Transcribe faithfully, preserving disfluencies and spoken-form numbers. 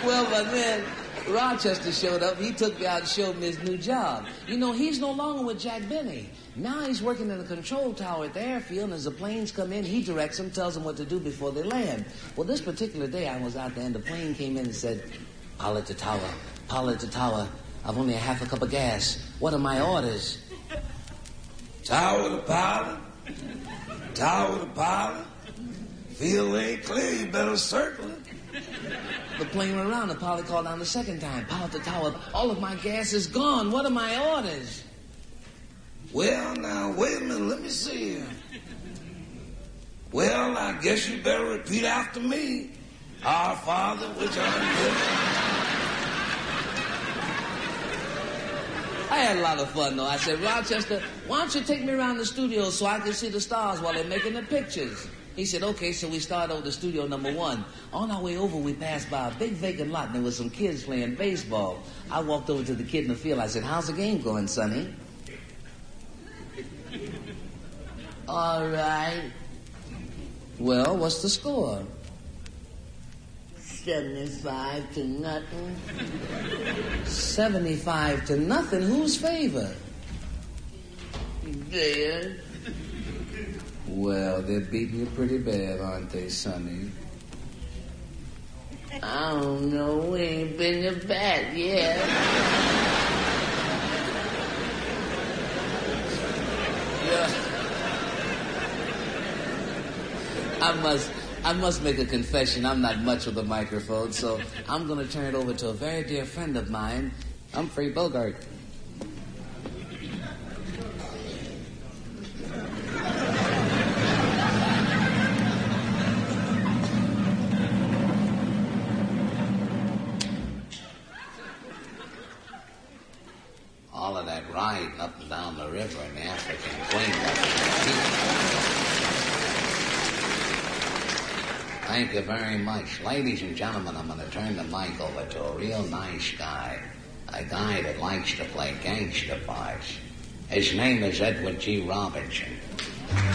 Well, but then Rochester showed up. He took me out and showed me his new job. You know, he's no longer with Jack Benny. Now he's working in the control tower at the airfield, and as the planes come in, he directs them, tells them what to do before they land. Well, this particular day, I was out there, and the plane came in and said, pilot to tower, pilot to tower. I've only a half a cup of gas. What are my orders? Tower to pilot. Tower to pilot. Field ain't clear, you better circle it. The plane went around. The pilot called down the second time. Pilot to tower. All of my gas is gone. What are my orders? Well, now, wait a minute. Let me see here. Well, I guess you better repeat after me. Our Father, which art in heaven. I had a lot of fun, though. I said, Rochester, why don't you take me around the studio so I can see the stars while they're making the pictures? He said, okay, so we started over to studio number one. On our way over, we passed by a big vacant lot, and there was some kids playing baseball. I walked over to the kid in the field. I said, how's the game going, Sonny? All right. Well, what's the score? seventy-five to nothing. seventy-five to nothing? Whose favor? Theirs. Well, they're beating you pretty bad, aren't they, Sonny? I don't know. We ain't been your bat yet. Yeah. I must, I must make a confession. I'm not much with a microphone, so I'm going to turn it over to a very dear friend of mine, Humphrey Bogart. All of that riding up and down the river in the African Queen. Thank you very much. Ladies and gentlemen, I'm going to turn the mic over to a real nice guy. A guy that likes to play gangster parts. His name is Edward G. Robinson.